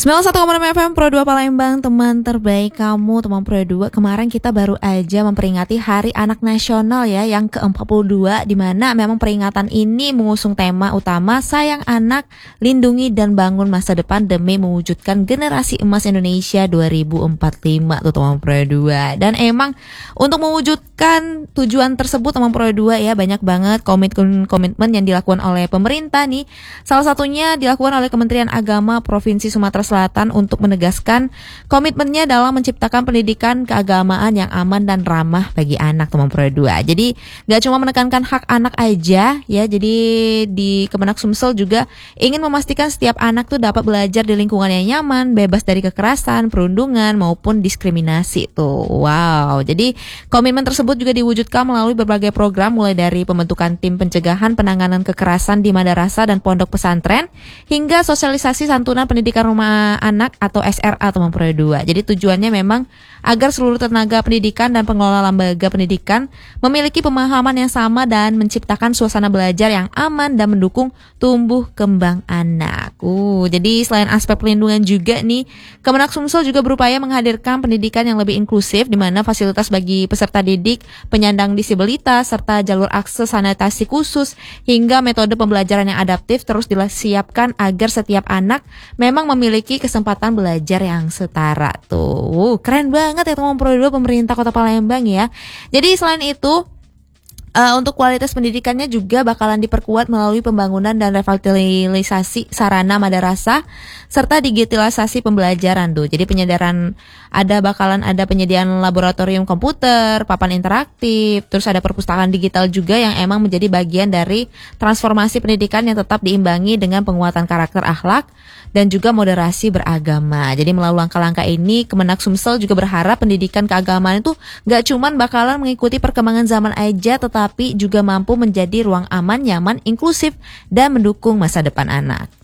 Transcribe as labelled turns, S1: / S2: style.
S1: 91,6 FM Pro 2 Palembang, teman terbaik kamu, teman Pro 2. Kemarin kita baru aja memperingati Hari Anak Nasional ya, yang ke-42, di mana memang peringatan ini mengusung tema utama Sayang Anak, Lindungi dan Bangun Masa Depan demi mewujudkan generasi emas Indonesia 2045 tuh teman Pro 2. Dan emang untuk mewujudkan tujuan tersebut teman Pro 2 ya, banyak banget komitmen yang dilakukan oleh pemerintah nih. Salah satunya dilakukan oleh Kementerian Agama Provinsi Sumatera Selatan untuk menegaskan komitmennya dalam menciptakan pendidikan keagamaan yang aman dan ramah bagi anak teman Pro 2. Jadi gak cuma menekankan hak anak aja ya, jadi di Kemenak Sumsel juga ingin memastikan setiap anak tuh dapat belajar di lingkungan yang nyaman, bebas dari kekerasan, perundungan maupun diskriminasi tuh. Wow, jadi komitmen tersebut juga diwujudkan melalui berbagai program, mulai dari pembentukan tim pencegahan penanganan kekerasan di madrasah dan pondok pesantren hingga sosialisasi santunan pendidikan rumah anak atau SRA teman Pro 2. Jadi tujuannya memang agar seluruh tenaga pendidikan dan pengelola lembaga pendidikan memiliki pemahaman yang sama dan menciptakan suasana belajar yang aman dan mendukung tumbuh kembang anak. Jadi selain aspek pelindungan juga nih, Kemenak Sumsel juga berupaya menghadirkan pendidikan yang lebih inklusif, di mana fasilitas bagi peserta didik, penyandang disabilitas, serta jalur akses sanitasi khusus hingga metode pembelajaran yang adaptif terus disiapkan agar setiap anak memang memiliki kesempatan belajar yang setara tuh. Keren banget ya teman Pro 2 pemerintah Kota Palembang ya. Jadi selain itu, untuk kualitas pendidikannya juga bakalan diperkuat melalui pembangunan dan revitalisasi sarana madrasah serta digitalisasi pembelajaran tuh. Jadi bakalan ada penyediaan laboratorium komputer, papan interaktif, terus ada perpustakaan digital juga yang emang menjadi bagian dari transformasi pendidikan yang tetap diimbangi dengan penguatan karakter akhlak dan juga moderasi beragama. Jadi melalui langkah-langkah ini, Kemenak Sumsel juga berharap pendidikan keagamaan itu gak cuman bakalan mengikuti perkembangan zaman aja, tetapi juga mampu menjadi ruang aman, nyaman, inklusif, dan mendukung masa depan anak.